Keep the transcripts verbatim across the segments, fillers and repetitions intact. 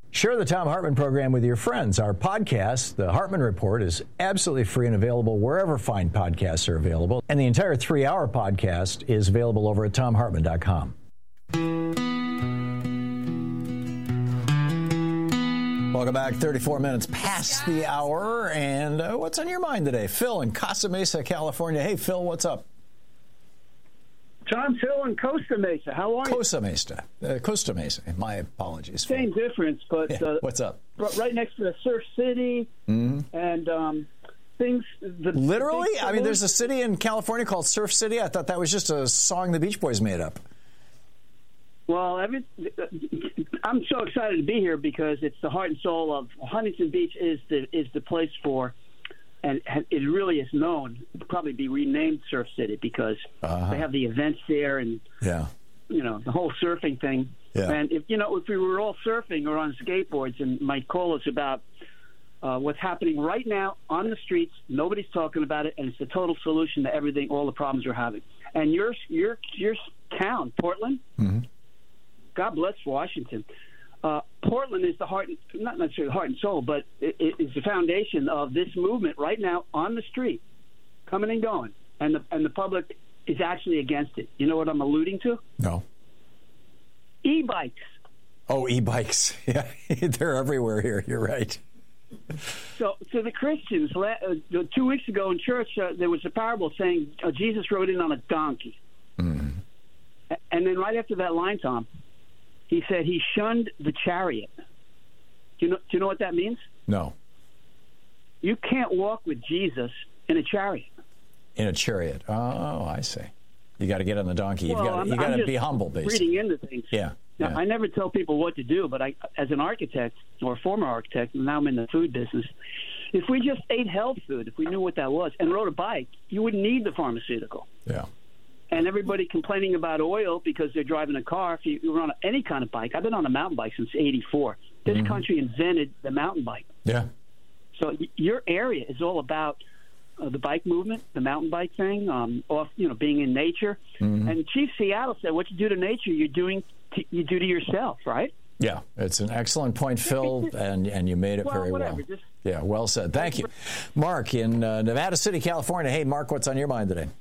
Share the Thom Hartmann program with your friends. Our podcast, The Hartmann Report, is absolutely free and available wherever fine podcasts are available. And the entire three-hour podcast is available over at thom hartmann dot com. Welcome back. thirty-four minutes past the hour. And uh, what's on your mind today? Phil in Casa Mesa, California. Hey, Phil, what's up? John, Phil in Costa Mesa. How are you? Costa Mesa. Uh, Costa Mesa. My apologies. Same Phil. difference, but yeah. uh, what's up? Right next to the Surf City, mm-hmm. and um, things. The, Literally? the I mean, there's a city in California called Surf City. I thought that was just a song the Beach Boys made up. Well, every, I'm so excited to be here because it's the heart and soul of Huntington Beach. Is the is the place for. And it really is known to probably be renamed Surf City because uh-huh. they have the events there and, yeah. you know, the whole surfing thing. Yeah. And, if you know, if we were all surfing or on skateboards and might call us about uh, what's happening right now on the streets, nobody's talking about it, and it's the total solution to everything, all the problems we're having. And your, your, your town, Portland, mm-hmm. God bless Washington. Uh, Portland is the heart, not necessarily the heart and soul, but it, it is the foundation of this movement right now on the street, coming and going, and the and the public is actually against it. You know what I'm alluding to? No. E-bikes. Oh, e-bikes. Yeah, they're everywhere here. You're right. So, so the Christians, uh, two weeks ago in church, uh, there was a parable saying uh, Jesus rode in on a donkey, mm. and then right after that line, Tom. He said he shunned the chariot. Do you know, do you know what that means? No. You can't walk with Jesus in a chariot. In a chariot. Oh, I see. You got to get on the donkey. You've well, got you got to be humble, basically. Reading into things. Yeah. Now, yeah. I never tell people what to do, but I, as an architect or a former architect, and now I'm in the food business, if we just ate health food, if we knew what that was, and rode a bike, you wouldn't need the pharmaceutical. Yeah. And everybody complaining about oil because they're driving a car. If you, you're on any kind of bike, I've been on a mountain bike since eighty-four. This mm-hmm. country invented the mountain bike. Yeah. So y- your area is all about uh, the bike movement, the mountain bike thing, um, off you know being in nature. Mm-hmm. And Chief Seattle said, "What you do to nature, you're doing to, you do to yourself." Right? Yeah, it's an excellent point, Phil, and and you made it well, very whatever, well. Just, yeah, well said. Thank you, Mark in uh, Nevada City, California. Hey, Mark, what's on your mind today?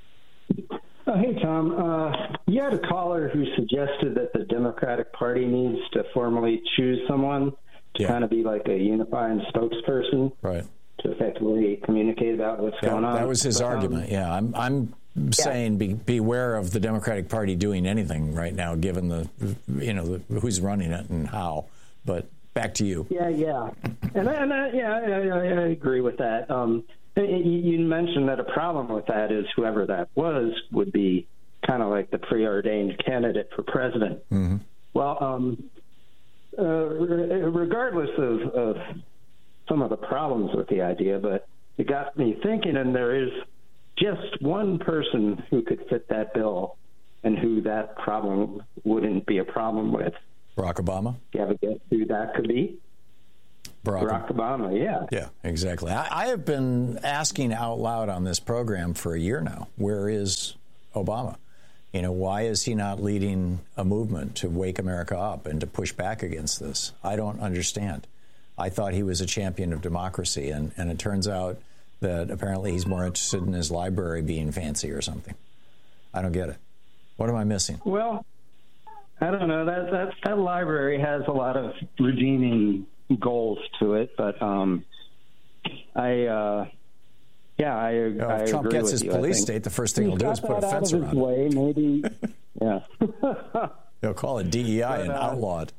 Uh, hey, Tom. Uh, you had a caller who suggested that the Democratic Party needs to formally choose someone to yeah. kind of be like a unifying spokesperson, right? To effectively communicate about what's yeah, going on. That was his but, argument. Um, yeah, I'm I'm yeah. saying be, beware of the Democratic Party doing anything right now, given the you know the, who's running it and how. But back to you. Yeah, yeah, and, I, and I, yeah, I, I, I agree with that. Um, You mentioned that a problem with that is whoever that was would be kind of like the preordained candidate for president. Mm-hmm. Well, um, uh, regardless of, of some of the problems with the idea, but it got me thinking, and there is just one person who could fit that bill and who that problem wouldn't be a problem with. Barack Obama? You have a guess who that could be? Barack, Barack Obama, yeah. Yeah, exactly. I, I have been asking out loud on this program for a year now, where is Obama? You know, why is he not leading a movement to wake America up and to push back against this? I don't understand. I thought he was a champion of democracy, and, and it turns out that apparently he's more interested in his library being fancy or something. I don't get it. What am I missing? Well, I don't know. That that, that library has a lot of redeeming goals to it, but um, I, uh, yeah, I, you know, I if Trump agree gets with his you, police state, the first thing he'll do is put a fence around it. Way, maybe, yeah. He'll call it D E I but, and uh, outlawed.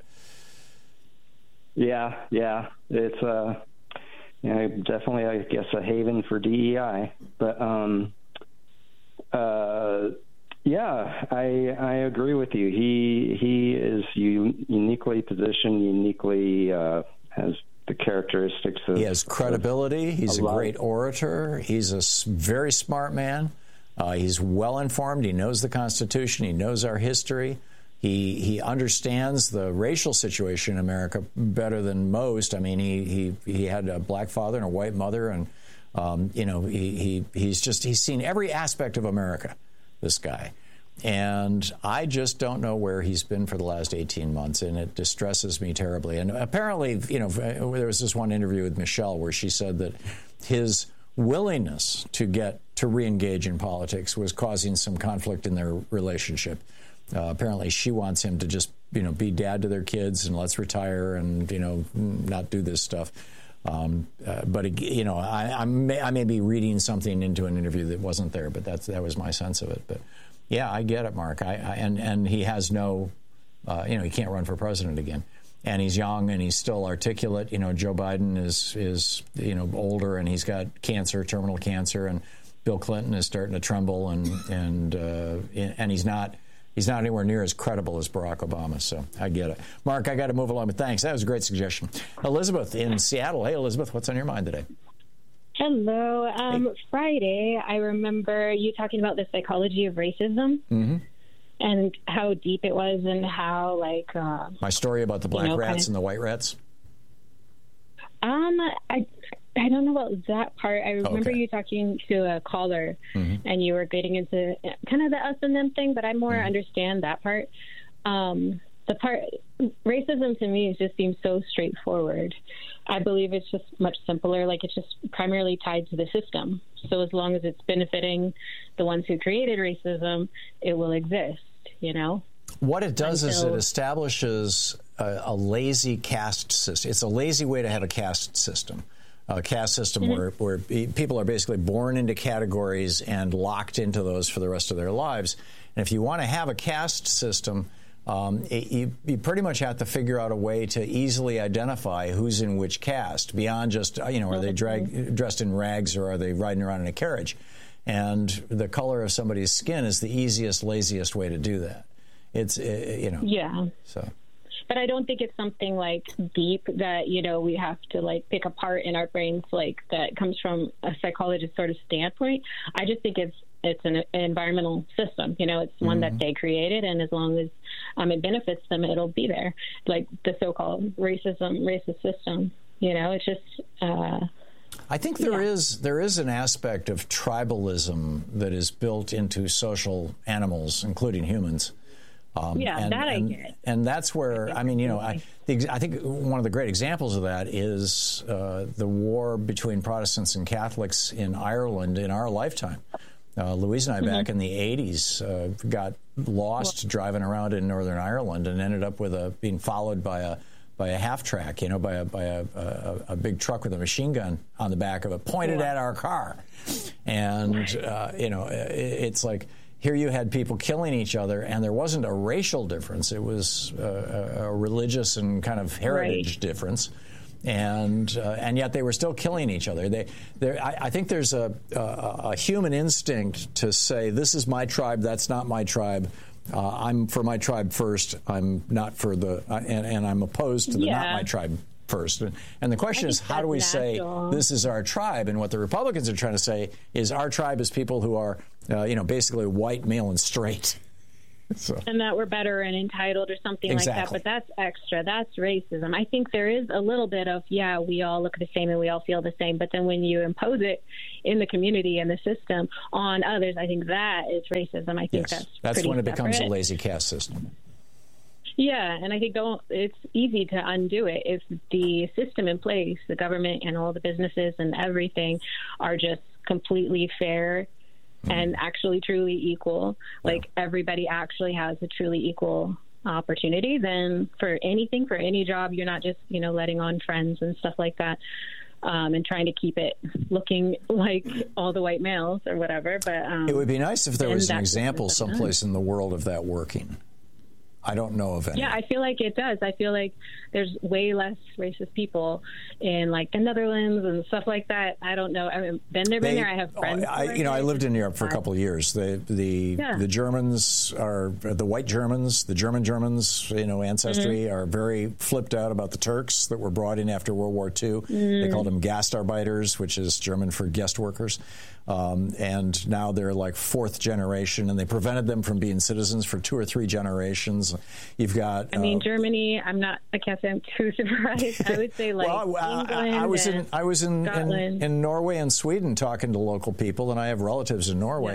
Yeah, yeah, it's uh, you know, definitely, I guess, a haven for D E I, but um, uh. Yeah, I I agree with you. He he is u- uniquely positioned, uniquely uh, has the characteristics of. He has credibility. He's a, a great orator. He's a s- very smart man. Uh, he's well informed. He knows the Constitution. He knows our history. He he understands the racial situation in America better than most. I mean, he he he had a black father and a white mother, and um, you know he he he's just he's seen every aspect of America. This guy. and I just don't know where he's been for the last eighteen months, and it distresses me terribly. And apparently, you know, there was this one interview with Michelle where she said that his willingness to get to re-engage in politics was causing some conflict in their relationship. Uh, apparently, she wants him to just, you know, be dad to their kids and let's retire and, you know, not do this stuff. Um, uh, but, you know, I, I, may, I may be reading something into an interview that wasn't there, but that's, that was my sense of it. But, yeah, I get it, Mark. I, I, and, and he has no, uh, you know, he can't run for president again. And he's young and he's still articulate. You know, Joe Biden is, is you know, older and he's got cancer, terminal cancer, and Bill Clinton is starting to tremble, and and uh, and he's not he's not anywhere near as credible as Barack Obama. So I get it. Mark, I got to move along, but thanks. That was a great suggestion. Elizabeth in Seattle. Hey, Elizabeth, what's on your mind today? Hello. Um, hey. Friday, I remember you talking about the psychology of racism. Mm-hmm. And how deep it was, and how, like... Uh, My story about the black you know, rats kind of, and the white rats? Um, I I don't know about that part. I remember okay. you talking to a caller, mm-hmm. and you were getting into kind of the us and them thing, but I more mm-hmm. understand that part. Um, the part... Racism, to me, just seems so straightforward. I believe it's just much simpler. Like, it's just primarily tied to the system. So as long as it's benefiting the ones who created racism, it will exist. You know, what it does Until, is it establishes a, a lazy caste system. It's a lazy way to have a caste system, a caste system mm-hmm. where, where people are basically born into categories and locked into those for the rest of their lives. And if you want to have a caste system, um, it, you, you pretty much have to figure out a way to easily identify who's in which caste beyond just, you know, are they drag, dressed in rags or are they riding around in a carriage? And the color of somebody's skin is the easiest, laziest way to do that. It's, you know. Yeah. So. But I don't think it's something, like, deep that, you know, we have to, like, pick apart in our brains, like, that comes from a psychologist sort of standpoint. I just think it's it's an, an environmental system. You know, it's one mm-hmm. that they created, and as long as um, it benefits them, it'll be there. Like the so-called racism, racist system. You know, it's just... Uh, I think there yeah. is there is an aspect of tribalism that is built into social animals, including humans. Um, yeah, and, that I and, get. And that's where, I, I mean, you know, I, the, I think one of the great examples of that is uh, the war between Protestants and Catholics in Ireland in our lifetime. Uh, Louise and I, mm-hmm. back in the eighties, uh, got lost well, driving around in Northern Ireland and ended up with a being followed by a by a half track, you know, by a by a, a, a big truck with a machine gun on the back of it, pointed yeah. at our car, and uh, you know, it, it's like here you had people killing each other, and there wasn't a racial difference; it was a, a religious and kind of heritage right. difference. And uh, and yet they were still killing each other. They, I, I think there's a, a, a human instinct to say, this is my tribe, that's not my tribe. Uh, I'm for my tribe first. I'm not for the, uh, and, and I'm opposed to the yeah. not my tribe first. And, and the question is, how do we natural. say this is our tribe? And what the Republicans are trying to say is our tribe is people who are, uh, you know, basically white, male, and straight. So. And that we're better and entitled or something exactly. like that. But that's extra. That's racism. I think there is a little bit of, yeah, we all look the same and we all feel the same. But then when you impose it in the community and the system on others, I think that is racism. I think yes. that's That's when it separate. becomes a lazy caste system. Yeah, and I think don't, it's easy to undo it if the system in place, the government and all the businesses and everything are just completely fair and actually truly equal, like yeah. everybody actually has a truly equal opportunity, then for anything, for any job, you're not just, you know, letting on friends and stuff like that um, and trying to keep it looking like all the white males or whatever. But um, it would be nice if there was an example someplace in the world of that working. I don't know of any. Yeah, I feel like it does. I feel like there's way less racist people in like the Netherlands and stuff like that. I don't know. I mean, been there, been they, there. I have friends. I, you know, I lived in Europe for a couple of years. The the yeah. the Germans are the white Germans, the German Germans, you know, ancestry mm-hmm. are very flipped out about the Turks that were brought in after World War Two. Mm. They called them Gastarbeiters, which is German for guest workers. Um, and now they're like fourth generation, and they prevented them from being citizens for two or three generations. You've got. I mean, uh, Germany. I'm not. I can't say I'm too surprised. I would say like well, England. I, I was in. I was in, in in in Norway and Sweden talking to local people, and I have relatives in Norway. Yeah.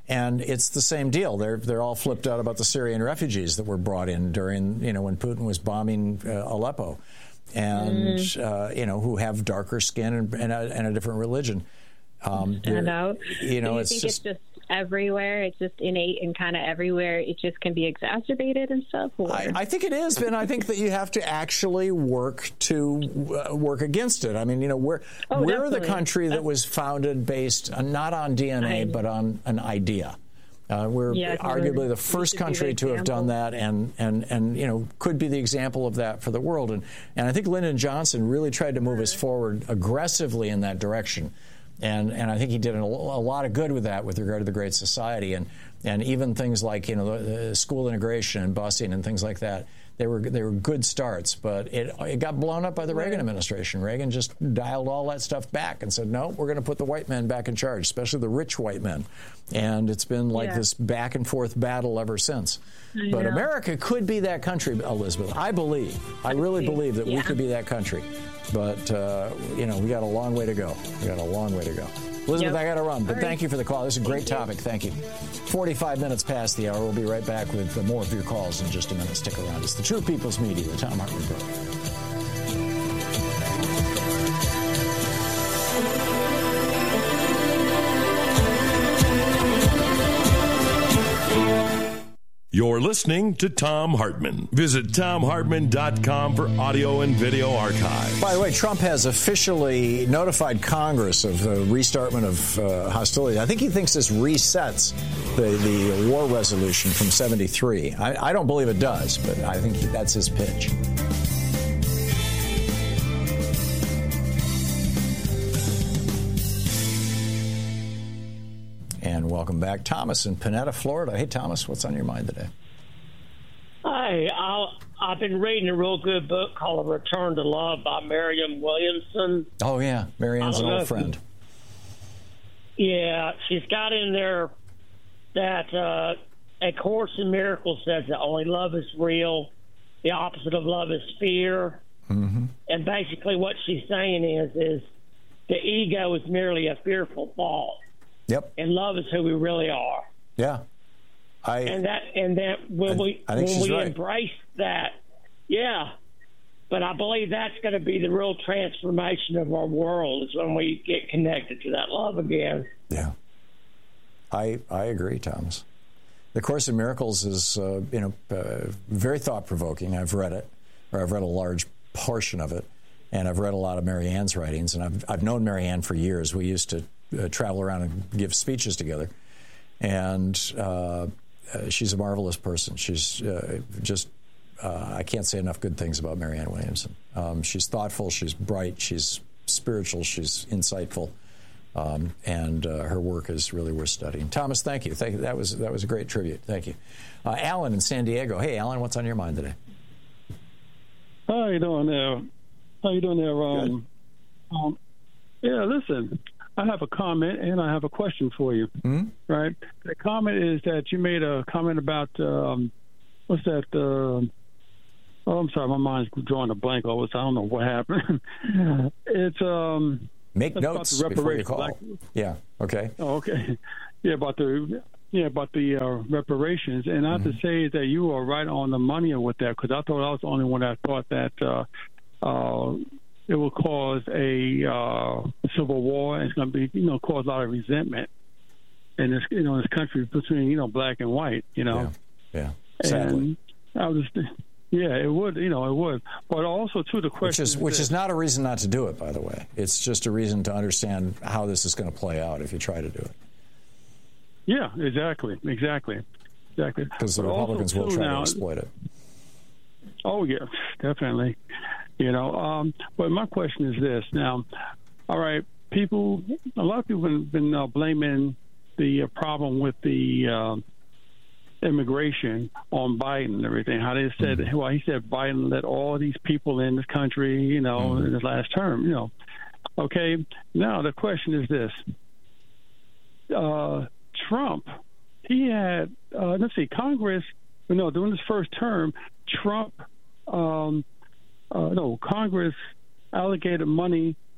And it's the same deal. They're they're all flipped out about the Syrian refugees that were brought in during, you know, when Putin was bombing uh, Aleppo, and mm. uh, you know, who have darker skin and, and, a, and a different religion. Um, Stand out. You know, Do you it's think just, it's just everywhere? It's just innate and kind of everywhere. It just can be exacerbated and stuff. Or? I, I think it is, and I think that you have to actually work to uh, work against it. I mean, you know, we're oh, we're definitely. the country that was founded based uh, not on D N A, but on an idea. Uh, we're yeah, arguably the first country to have done that, and, and, and you know, could be the example of that for the world. And and I think Lyndon Johnson really tried to move us forward aggressively in that direction. And and I think he did a, a lot of good with that with regard to the Great Society, and and even things like, you know, the, the school integration and busing and things like that. They were they were good starts, but it it got blown up by the Reagan administration. Reagan just dialed all that stuff back and said, no, we're going to put the white men back in charge, especially the rich white men. And it's been like yeah. this back and forth battle ever since. I but know. America could be that country, Elizabeth. I believe. I really believe that yeah. we could be that country. But, uh, you know, we got a long way to go. We got a long way to go. Elizabeth, yep. I got to run, but right. thank you for the call. This is a great thank topic. You. Thank you. forty-five minutes past the hour. We'll be right back with more of your calls in just a minute. Stick around. It's the True People's Media, the Thom Hartmann Program. You're listening to Thom Hartmann. Visit thom hartmann dot com for audio and video archives. By the way, Trump has officially notified Congress of the restartment of uh, hostility. I think he thinks this resets the, the war resolution from seventy-three. I, I don't believe it does, but I think that's his pitch. And welcome back, Thomas in Panetta, Florida. Hey, Thomas, what's on your mind today? Hi, I'll, I've been reading a real good book called Return to Love by Marianne Williamson. Oh, yeah. Marianne's an old friend. You, yeah, she's got in there that uh, A Course in Miracles says that only love is real. The opposite of love is fear. Mm-hmm. And basically what she's saying is, is the ego is merely a fearful thought. Yep. And love is who we really are. Yeah. I and that and that when I, we I think when she's we right. embrace that, yeah. But I believe that's going to be the real transformation of our world, is when we get connected to that love again. Yeah. I I agree, Thomas. The Course in Miracles is uh, you know uh, very thought provoking. I've read it, or I've read a large portion of it, and I've read a lot of Marianne's writings, and I've I've known Marianne for years. We used to Uh, travel around and give speeches together, and uh, uh, she's a marvelous person. She's uh, just uh, I can't say enough good things about Marianne Williamson. Um, she's thoughtful, she's bright, she's spiritual, she's insightful, um, and uh, her work is really worth studying. Thomas, thank you. Thank you. That was that was a great tribute. Thank you, uh, Alan in San Diego. Hey, Alan, what's on your mind today? How you doing there? How you doing there? Um, um, yeah, listen. I have a comment and I have a question for you. Mm-hmm. Right. The comment is that you made a comment about um, what's that? Uh, oh, I'm sorry, my mind's drawing a blank. Always, I don't know what happened. It's um. Make notes before you call. Like, yeah. Okay. Oh, okay. Yeah, about the yeah about the uh, reparations, and I have mm-hmm. to say that you are right on the money with that, because I thought I was the only one that thought that. Uh, uh, It will cause a uh, civil war. It's going to be, you know, cause a lot of resentment in this, you know, this country between, you know, black and white. You know, yeah, yeah. Sadly, and I was, yeah, it would, you know, it would. But also, too, the question, which is, is which this. is not a reason not to do it. By the way, it's just a reason to understand how this is going to play out if you try to do it. Yeah, exactly, exactly, exactly. Because the but Republicans also, will too, try now, to exploit it. Oh yeah, definitely. You know, um, but my question is this now. All right, people, a lot of people have been uh, blaming the uh, problem with the uh, immigration on Biden and everything. How they said, mm-hmm. well, he said Biden let all these people in this country, you know, mm-hmm. in his last term, you know. Okay, now the question is this. Uh, Trump, he had, uh, let's see, Congress, no, during his first term, Trump, um, Uh, no, Congress allocated money